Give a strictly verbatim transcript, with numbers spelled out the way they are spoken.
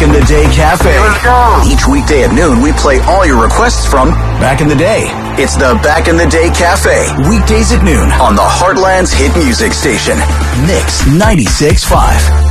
in the Day Cafe. Let's go. Each weekday at noon, we play all your requests from back in the day. It's the Back in the Day Cafe. Weekdays at noon on the Heartland's hit music station, Mix ninety-six point five.